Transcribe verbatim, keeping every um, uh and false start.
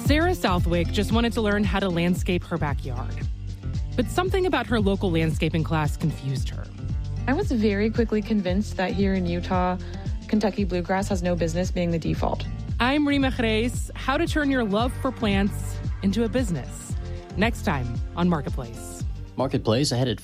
Sarah Southwick just wanted to learn how to landscape her backyard. But something about her local landscaping class confused her. I was very quickly convinced that here in Utah, Kentucky bluegrass has no business being the default. I'm Rima Jerez. How to turn your love for plants into a business. Next time on Marketplace. Marketplace ahead at